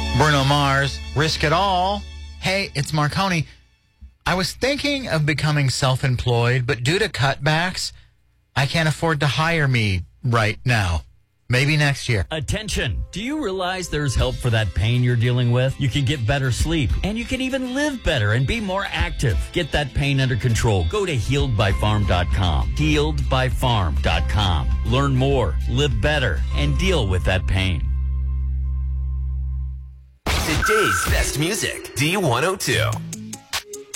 Bruno Mars, Risk It All. Hey, it's Marconi. I was thinking of becoming self-employed, but due to cutbacks, I can't afford to hire me right now. Maybe next year. Attention! Do you realize there's help for that pain you're dealing with? You can get better sleep, and you can even live better and be more active. Get that pain under control. Go to HealedByFarm.com. HealedByFarm.com. Learn more, live better, and deal with that pain. Today's best music, D102.